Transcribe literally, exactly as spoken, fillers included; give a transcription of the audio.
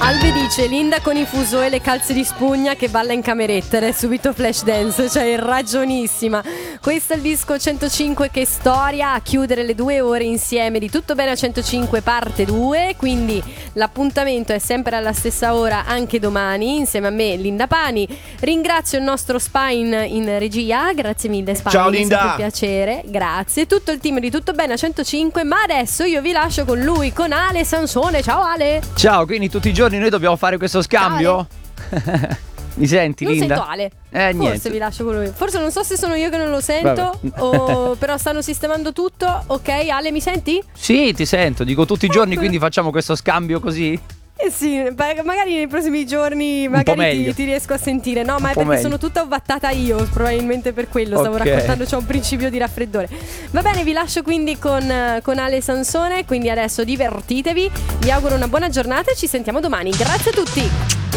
Albe dice: Linda con i fuso e le calze di spugna che balla in cameretta ed è subito flash dance, cioè ragionissima. Questo è il disco centocinque, che storia, a chiudere le due ore insieme di Tutto Bene a centocinque parte due. Quindi l'appuntamento è sempre alla stessa ora anche domani insieme a me, Linda Pani. Ringrazio il nostro Spine in regia, grazie mille Spine. Ciao Linda, è un piacere, grazie. Tutto il team di Tutto Bene a centocinque, ma adesso io vi lascio con lui, con Ale Sansone. Ciao Ale. Ciao, quindi tutti i giorni noi dobbiamo fare questo scambio? Mi senti, non Linda? Non sento Ale. Eh, Forse niente. vi lascio con lui. Forse non so se sono io che non lo sento o... però stanno sistemando tutto. Ok, Ale, mi senti? Sì, ti sento, dico tutti i giorni, quindi facciamo questo scambio così? Eh sì, magari nei prossimi giorni magari ti, ti riesco a sentire. No, ma è perché meglio. Sono tutta ovattata io, probabilmente per quello stavo okay. raccontando, c'ho un principio di raffreddore. Va bene, vi lascio quindi con, con Ale Sansone. Quindi adesso divertitevi. Vi auguro una buona giornata e ci sentiamo domani. Grazie a tutti.